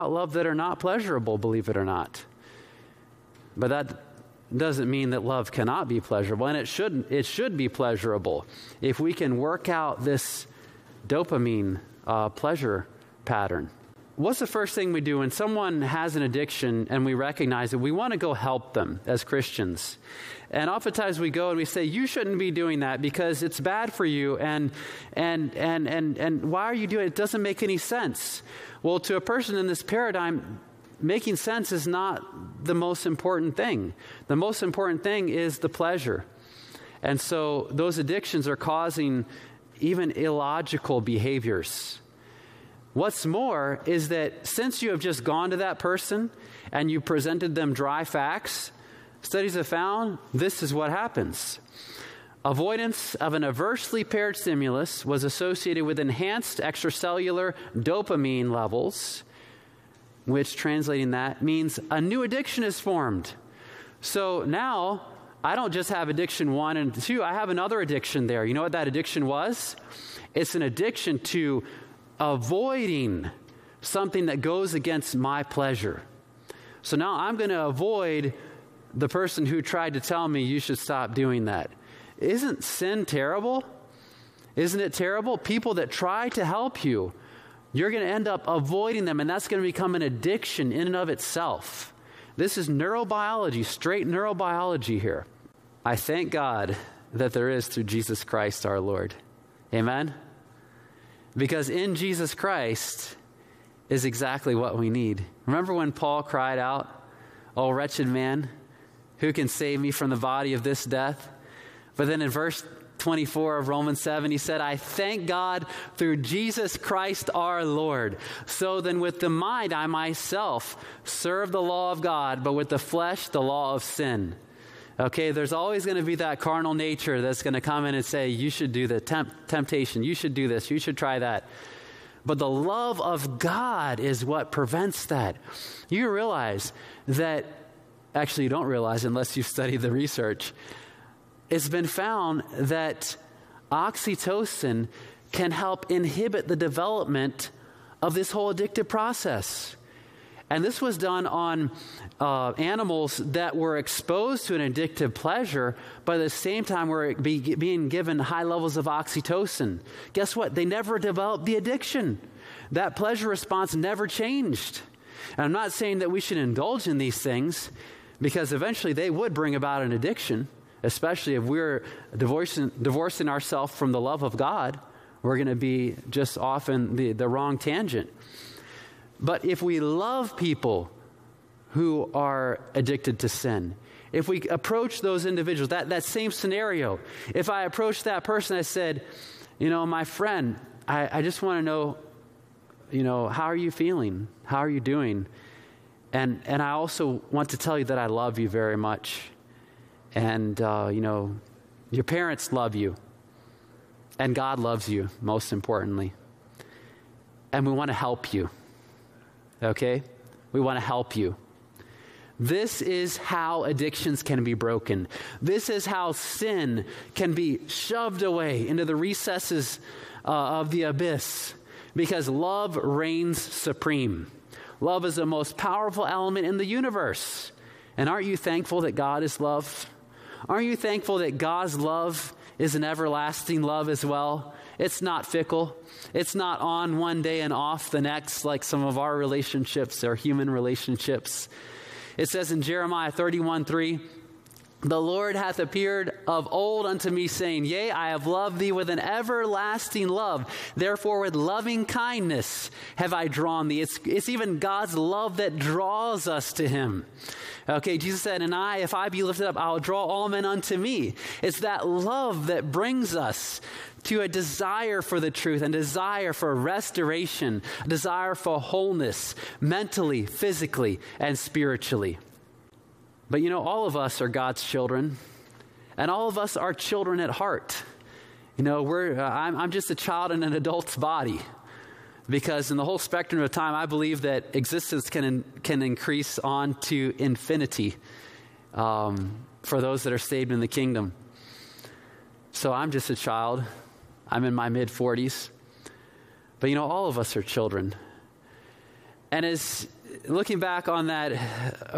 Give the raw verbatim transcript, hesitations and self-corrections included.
love that are not pleasurable, believe it or not. But that doesn't mean that love cannot be pleasurable, and it should it should be pleasurable if we can work out this dopamine uh, pleasure pattern. What's the first thing we do when someone has an addiction and we recognize it? We want to go help them as Christians. And oftentimes we go and we say, you shouldn't be doing that because it's bad for you. And, and, and, and, and why are you doing it? It doesn't make any sense. Well, to a person in this paradigm, making sense is not the most important thing. The most important thing is the pleasure. And so those addictions are causing even illogical behaviors. What's more is that since you have just gone to that person and you presented them dry facts, studies have found this is what happens. Avoidance of an aversely paired stimulus was associated with enhanced extracellular dopamine levels, which, translating that, means a new addiction is formed. So now, I don't just have addiction one and two, I have another addiction there. You know what that addiction was? It's an addiction to avoiding something that goes against my pleasure. So now I'm going to avoid the person who tried to tell me you should stop doing that. Isn't sin terrible? Isn't it terrible? People that try to help you, you're going to end up avoiding them, and that's going to become an addiction in and of itself. This is neurobiology, straight neurobiology here. I thank God that there is through Jesus Christ our Lord. Amen? Because in Jesus Christ is exactly what we need. Remember when Paul cried out, "O wretched man, who can save me from the body of this death?" But then in verse twenty-four of Romans seven, he said, "I thank God through Jesus Christ our Lord. So then with the mind I myself serve the law of God, but with the flesh the law of sin." Okay, there's always going to be that carnal nature that's going to come in and say, you should do the temp- temptation, you should do this, you should try that. But the love of God is what prevents that. You realize that, actually you don't realize unless you've studied the research, it's been found that oxytocin can help inhibit the development of this whole addictive process. And this was done on uh, animals that were exposed to an addictive pleasure, but at the same time were be, being given high levels of oxytocin. Guess what? They never developed the addiction. That pleasure response never changed. And I'm not saying that we should indulge in these things, because eventually they would bring about an addiction, especially if we're divorcing, divorcing ourselves from the love of God. We're going to be just off in the, the wrong tangent. But if we love people who are addicted to sin, if we approach those individuals, that, that same scenario, if I approach that person, I said, you know, my friend, I, I just want to know, you know, how are you feeling? How are you doing? And and I also want to tell you that I love you very much. And, uh, you know, your parents love you. And God loves you, most importantly. And we want to help you. Okay? We want to help you. This is how addictions can be broken. This is how sin can be shoved away into the recesses uh, of the abyss, because love reigns supreme. Love is the most powerful element in the universe. And aren't you thankful that God is love? Aren't you thankful that God's love is an everlasting love as well? It's not fickle. It's not on one day and off the next like some of our relationships or human relationships. It says in Jeremiah thirty-one three, "The Lord hath appeared of old unto me, saying, Yea, I have loved thee with an everlasting love. Therefore with loving kindness have I drawn thee." It's, it's even God's love that draws us to him. Okay, Jesus said, "And I, if I be lifted up, I will draw all men unto me." It's that love that brings us to a desire for the truth and desire for restoration, a desire for wholeness, mentally, physically, and spiritually. But you know, all of us are God's children, and all of us are children at heart. You know, we're uh, I'm, I'm just a child in an adult's body, because in the whole spectrum of time, I believe that existence can in, can increase on to infinity um, for those that are saved in the kingdom. So I'm just a child. I'm in my mid forties. But you know, all of us are children. And as looking back on that